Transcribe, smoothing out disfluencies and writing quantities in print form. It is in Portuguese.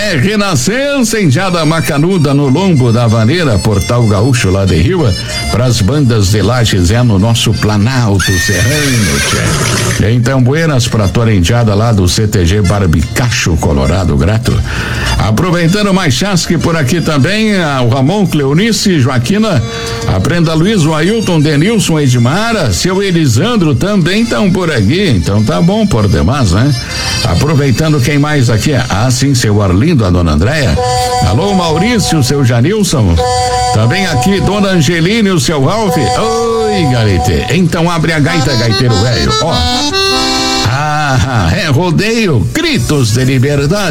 É Renascença, Indiada Macanuda no lombo da vaneira, Portal Gaúcho lá de Riva, pras bandas de Lages é no nosso Planalto Serrano, tchê. Então, buenas pra tua indiada lá do CTG Barbicacho, Colorado Grato. Aproveitando mais chasque por aqui também, o Ramon, Cleonice, Joaquina, a Brenda Luiz, o Ailton, Denilson, Edmara, seu Elisandro também estão por aqui, então tá bom por demais, né? Aproveitando quem mais aqui, sim, seu Arlindo, a dona Andréia, alô Maurício, seu Janilson, também aqui dona Angeline, o seu Ralph, oi galete, então abre a gaita, gaiteiro velho, ó, é rodeio, gritos de liberdade.